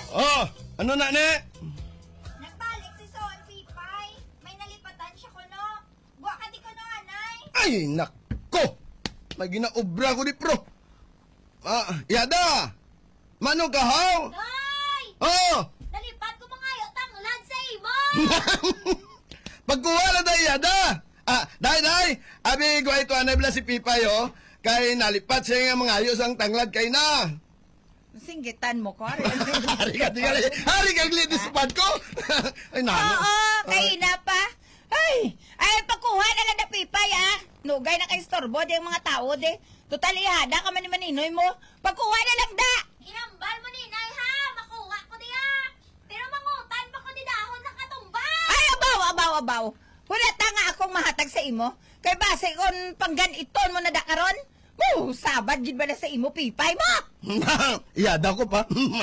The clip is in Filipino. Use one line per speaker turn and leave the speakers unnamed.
Oh, ano na, ne?
Nagbalik si Son, Pipay. May nalipatan siya ko, no? Buwa ka di ko, no, anay?
Ay, nako! May ginaobra ko di, pro. Yada! Mano ka, haw?
Nay!
Oh!
Nalipat ko mga tanglad sa imo!
Pagkuha na tayo, Yada! Day! Abi, guwa ito, anay bala si Pipay, oh. Kay nalipat siya nga mga ayos ang tanglad kay na.
Singgitan mo ko.
Hari ka, glitis pad ko. Ay, nano.
Oo, kayo na pa. Ay, pagkuha na lang na Pipay, Nugay na kay storbo, di ang mga tao, di. Totalihada ka man ni maninoy mo. Pagkuha na lang da.
Inambal mo ni Nay, ha? Makuha ko diya. Pero mangutan pa ko ni dahon sa katumbas.
Ay, abaw. Wala ta nga akong mahatag sa imo. Kay base kon panggan iton mo na dakaron. Sabad gid ba na sa imo Pipay mo?
Yada ko pa.